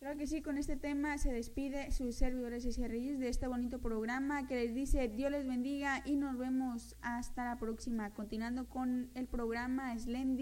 Claro que sí, con este tema se despide sus servidores y serrillos de este bonito programa que les dice Dios les bendiga y nos vemos hasta la próxima. Continuando con el programa Slendy.